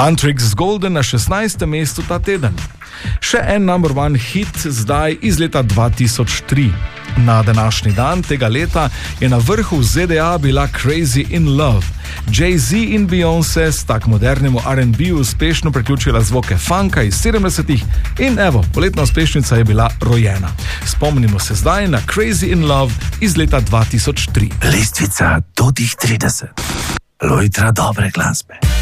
Huntrix Golden na 16. mestu ta teden. Še en number one hit zdaj iz leta 2003. Na današnji dan tega leta je na vrhu v ZDA bila Crazy in Love. Jay-Z in Beyoncé sta k modernemu R&B uspešno priključila zvoke funka iz 70-ih in evo, poletna uspešnica je bila rojena. Spomnimo se zdaj na Crazy in Love iz leta 2003. Lestvica do tih 30. Lojtra dobre glasbe.